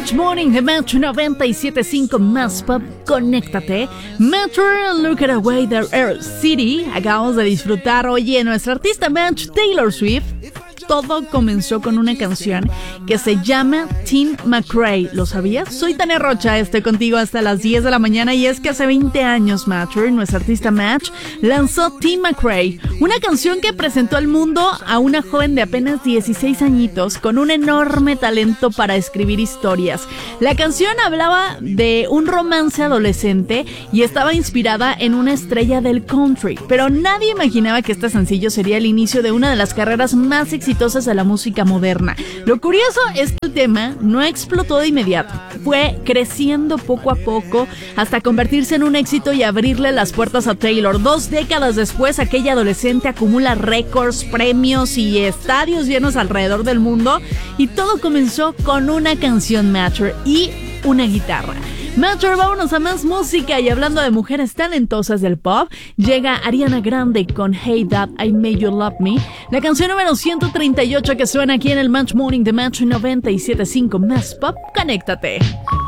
Match Morning de Match 97.5 Más Pop, conéctate. Metro, Look at Away the Air City. Acabamos de disfrutar, oye, nuestra artista Match, Taylor Swift. Todo comenzó con una canción que se llama Tim McRae. ¿Lo sabías? Soy Tania Rocha, estoy contigo hasta las 10 de la mañana y es que hace 20 años Matcher, nuestra artista Match, lanzó Tim McRae, una canción que presentó al mundo a una joven de apenas 16 añitos con un enorme talento para escribir historias. La canción hablaba de un romance adolescente y estaba inspirada en una estrella del country, pero nadie imaginaba que este sencillo sería el inicio de una de las carreras más exitosas de la música moderna. Lo curioso es que el tema no explotó de inmediato, fue creciendo poco a poco hasta convertirse en un éxito y abrirle las puertas a Taylor. 2 décadas después, aquella adolescente acumula récords, premios y estadios llenos alrededor del mundo, y todo comenzó con una canción Matcher y una guitarra. Matcher, vámonos a más música, y hablando de mujeres talentosas del pop, llega Ariana Grande con Hey That I Made You Love Me, la canción número 138 que suena aquí en el Match Morning de Match 97.5 Más Pop. Conéctate.